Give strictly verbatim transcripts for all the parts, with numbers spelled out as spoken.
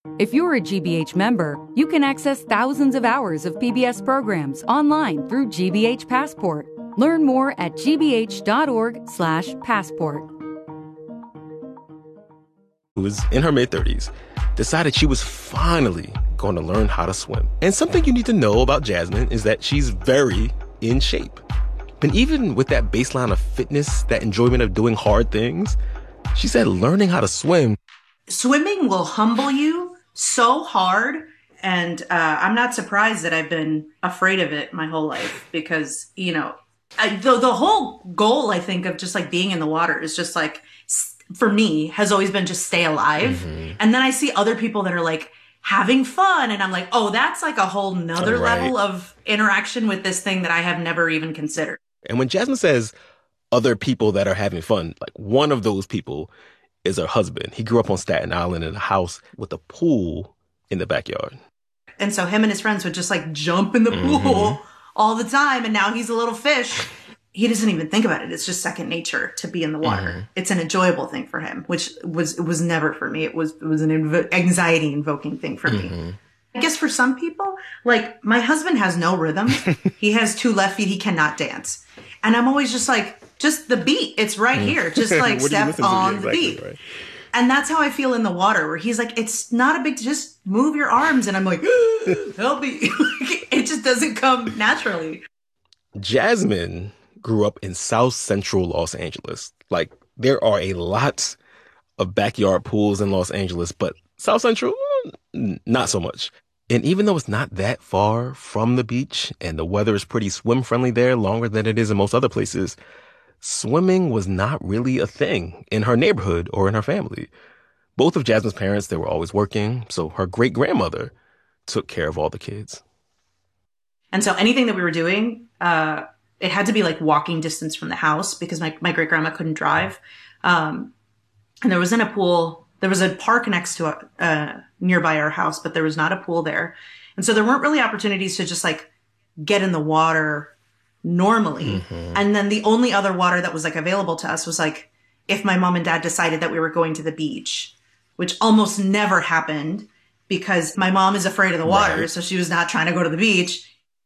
If you're a G B H member, you can access thousands of hours of P B S programs online through G B H Passport. Learn more at gbh.org slash passport. Who was in her mid-thirties, decided she was finally going to learn how to swim. And something you need to know about Jasmine is that she's very in shape. But even with that baseline of fitness, that enjoyment of doing hard things, she said learning how to swim. Swimming will humble you so hard. And uh, I'm not surprised that I've been afraid of it my whole life because, you know, I, the, the whole goal, I think, of just like being in the water is just like, for me, has always been just stay alive. Mm-hmm. And then I see other people that are like having fun. And I'm like, oh, that's like a whole nother right. level of interaction with this thing that I have never even considered. And when Jasmine says other people that are having fun, like one of those people is her husband. He grew up on Staten Island in a house with a pool in the backyard. And so him and his friends would just like jump in the mm-hmm. pool all the time. And now he's a little fish. He doesn't even think about it. It's just second nature to be in the water. Mm-hmm. It's an enjoyable thing for him, which was, it was never for me. It was, it was an inv- anxiety invoking thing for mm-hmm. me. I guess for some people, like my husband has no rhythm. He has two left feet. He cannot dance. And I'm always just like, just the beat. It's right here. Just like step on exactly, the beat. Right. And that's how I feel in the water where he's like, it's not a big, just move your arms. And I'm like, help me. It just doesn't come naturally. Jasmine grew up in South Central Los Angeles. Like there are a lot of backyard pools in Los Angeles, but South Central, not so much. And even though it's not that far from the beach and the weather is pretty swim friendly there, longer than it is in most other places, swimming was not really a thing in her neighborhood or in her family. Both of Jasmine's parents, they were always working. So her great grandmother took care of all the kids. And so anything that we were doing, uh, it had to be like walking distance from the house because my, my great grandma couldn't drive. Um, and there was in a pool, there was a park next to a, uh, nearby our house, but there was not a pool there. And so there weren't really opportunities to just like get in the water normally. Mm-hmm. And then the only other water that was like available to us was like, if my mom and dad decided that we were going to the beach, which almost never happened because my mom is afraid of the water. Right. So she was not trying to go to the beach.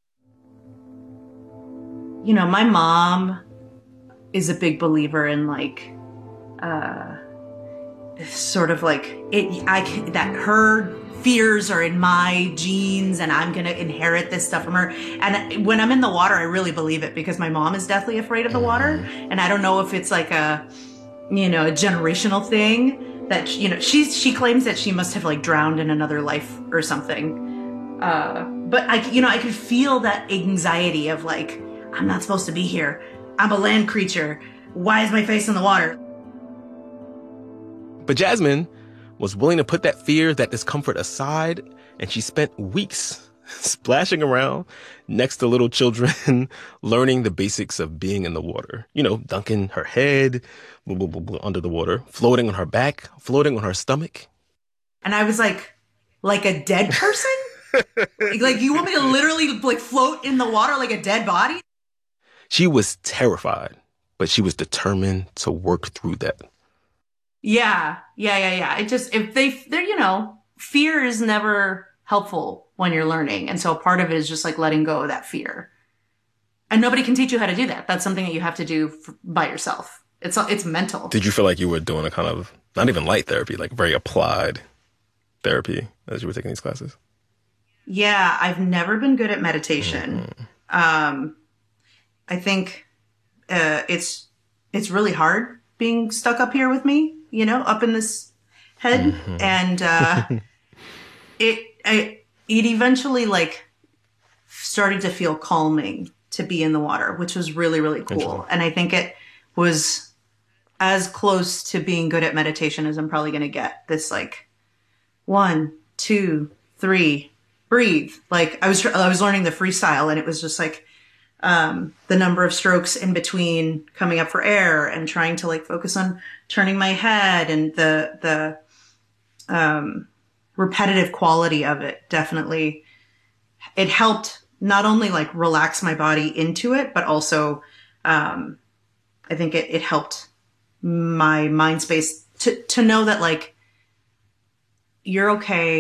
You know, my mom is a big believer in like, uh, sort of like it, I, that her fears are in my genes and I'm going to inherit this stuff from her. And when I'm in the water, I really believe it because my mom is deathly afraid of the water. And I don't know if it's like a, you know, a generational thing that, you know, she's, she claims that she must have like drowned in another life or something. Uh, but I, you know, I could feel that anxiety of like, I'm not supposed to be here. I'm a land creature. Why is my face in the water? But Jasmine was willing to put that fear, that discomfort aside, and she spent weeks splashing around next to little children, learning the basics of being in the water. You know, dunking her head blah, blah, blah, blah, under the water, floating on her back, floating on her stomach. And I was like, like a dead person? Like, you want me to literally like float in the water like a dead body? She was terrified, but she was determined to work through that. Yeah, yeah, yeah, yeah. It just, if they, they're, you know, fear is never helpful when you're learning. And so part of it is just like letting go of that fear. And nobody can teach you how to do that. That's something that you have to do for, by yourself. It's, it's mental. Did you feel like you were doing a kind of, not even light therapy, like very applied therapy as you were taking these classes? Yeah, I've never been good at meditation. Mm-hmm. Um, I think uh, it's it's really hard being stuck up here with me, you know, up in this head. Mm-hmm. And uh, it, it it eventually like started to feel calming to be in the water, which was really, really cool. And I think it was as close to being good at meditation as I'm probably going to get. This like one, two, three, breathe. Like I was I was learning the freestyle and it was just like Um, the number of strokes in between coming up for air and trying to like focus on turning my head and the, the, um, repetitive quality of it. Definitely. It helped not only like relax my body into it, but also, um, I think it, it helped my mind space to, to know that like, you're okay.